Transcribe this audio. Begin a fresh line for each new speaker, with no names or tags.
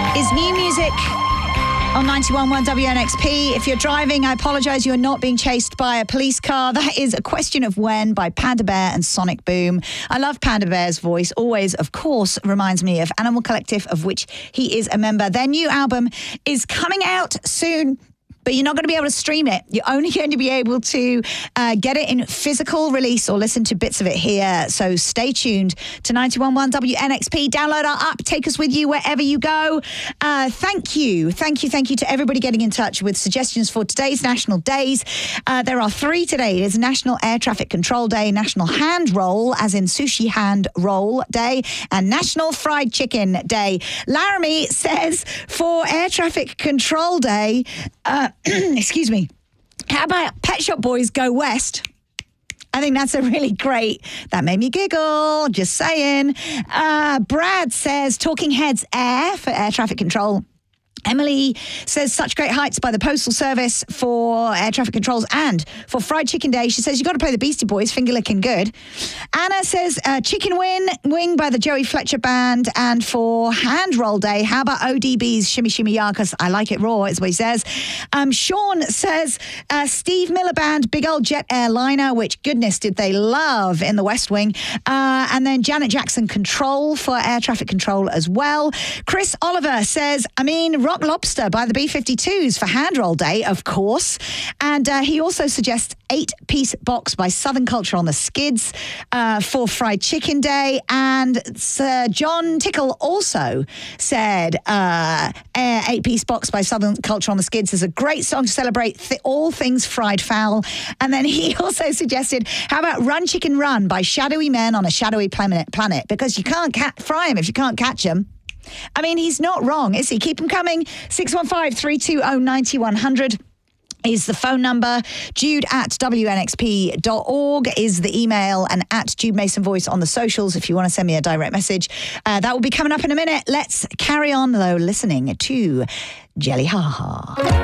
is new music on 91.1 WNXP. If you're driving, I apologise, you're not being chased by a police car. That is A Question of When by Panda Bear and Sonic Boom. I love Panda Bear's voice. Always, of course, reminds me of Animal Collective, of which he is a member. Their new album is coming out soon, but you're not going to be able to stream it. You're only going to be able to get it in physical release or listen to bits of it here. So stay tuned to 91.1 WNXP. Download our app. Take us with you wherever you go. Thank you to everybody getting in touch with suggestions for today's national days. There are 3 today. It is National Air Traffic Control Day, National Hand Roll, as in sushi hand roll day, and National Fried Chicken Day. Laramie says for Air Traffic Control Day, excuse me, how about Pet Shop Boys Go West? I think that's a really great, that made me giggle, just saying. Brad says Talking Heads Air for air traffic control. Emily says Such Great Heights by the Postal Service for air traffic controls and for Fried Chicken Day. She says you got to play the Beastie Boys, Finger Licking Good. Anna says Chicken Wing by the Joey Fletcher Band, and for Hand Roll Day, how about ODB's Shimmy Shimmy Ya, because I like it raw, is what he says. Sean says Steve Miller Band, Big Old Jet Airliner, which goodness did they love in the West Wing. And then Janet Jackson Control for air traffic control as well. Chris Oliver says, Rock Lobster by the B-52s for Hand Roll Day, of course. And he also suggests 8-piece box by Southern Culture on the Skids for Fried Chicken Day. And Sir John Tickle also said 8-piece box by Southern Culture on the Skids is a great song to celebrate all things fried fowl. And then he also suggested, how about Run Chicken Run by Shadowy Men on a Shadowy Planet, because you can't fry them if you can't catch them. I mean, he's not wrong, is he? Keep them coming. 615-320-9100 is the phone number. Jude@WNXP.org is the email, and at Jude Mason Voice on the socials if you want to send me a direct message. That will be coming up in a minute. Let's carry on, though, listening to Jelly Ha Ha.